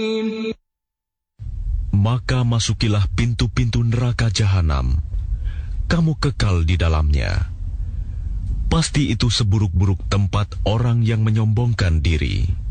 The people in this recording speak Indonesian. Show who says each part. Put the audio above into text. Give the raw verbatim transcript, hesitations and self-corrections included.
Speaker 1: Maka masukilah pintu-pintu neraka jahanam. Kamu kekal di dalamnya. Pasti itu seburuk-buruk tempat orang yang menyombongkan diri.